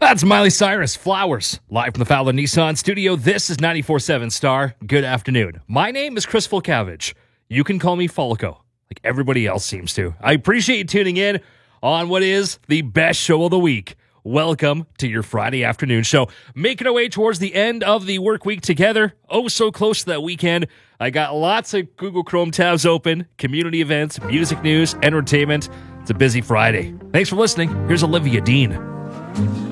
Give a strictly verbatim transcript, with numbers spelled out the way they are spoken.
That's Miley Cyrus, Flowers, live from the Fowler Nissan studio. This is ninety-four point seven Star. Good afternoon. My name is Chris Fulcavage. You can call me Falco, like everybody else seems to. I appreciate you tuning in on what is the best show of the week. Welcome to your Friday afternoon show. Making our way towards the end of the work week together. Oh, so close to that weekend. I got lots of Google Chrome tabs open, community events, music news, entertainment. It's a busy Friday. Thanks for listening. Here's Olivia Dean.